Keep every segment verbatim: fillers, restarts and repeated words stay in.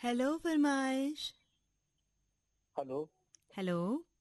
Hello फरमाइश। Hello. Hello.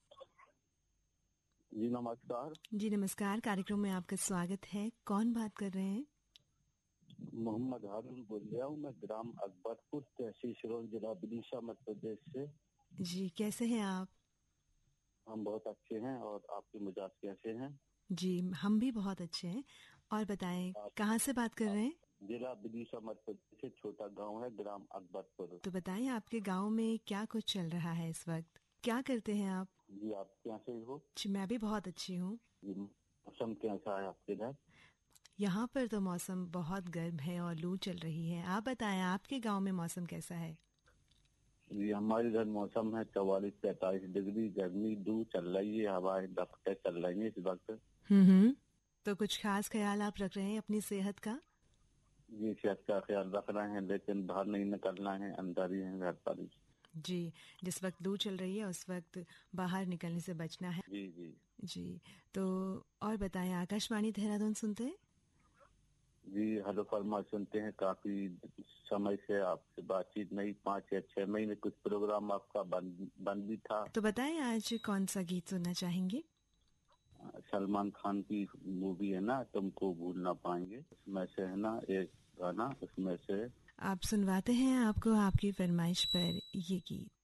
जी नमस्कार। जी नमस्कार, कार्यक्रम में आपका स्वागत है। कौन बात कर रहे हैं? मोहम्मद हारून बोल रहा हूँ मैं, ग्राम अकबरपुर, तहसील सिरोंज, जिला विदिशा, मध्य प्रदेश से। जी कैसे हैं आप? हम बहुत अच्छे हैं, और आपके मिजाज कैसे हैं? जी हम भी बहुत अच्छे हैं। और बताएं, आप, कहाँ से बात कर आप रहे हैं? जिला विदिशा, मध्य प्रदेश से, छोटा गांव है ग्राम अकबरपुर। तो बताएं, आपके गांव में क्या कुछ चल रहा है इस वक्त? क्या करते हैं आप? जी आप कैसे हो? जी मैं भी बहुत अच्छी हूँ। जी मौसम कैसा है आपके इधर? यहाँ पर तो मौसम बहुत गर्म है और लू चल रही है। आप बताएं, आपके गांव में मौसम कैसा है? जी हमारे इधर मौसम है चौवालीस पैंतालीस डिग्री, गर्मी लू चल रही है, हवाएं दफ्तर चल रही है इस वक्त। हम्म हम्म तो कुछ खास ख्याल आप रख रहे हैं अपनी सेहत का? जी सेहत का ख्याल रख रहे हैं, लेकिन बाहर नहीं निकलना है, अंदर ही है, घर पर ही। जी, जिस वक्त लू चल रही है उस वक्त बाहर निकलने से बचना है। जी जी। जी, तो और बताएं, आकाशवाणी देहरादून सुनते हैं? जी हेलो फरमा सुनते हैं, काफी समय से आपसे बातचीत नहीं, पाँच या छह महीने कुछ प्रोग्राम आपका बंद बंद भी था। तो बताएं, आज कौन सा गीत सुनना चाहेंगे? सलमान खान की मूवी है ना, तुमको भूल ना पाएंगे, उसमें से है ना एक गाना, उसमें से। आप सुनवाते हैं आपको आपकी फरमाइश पर ये गीत।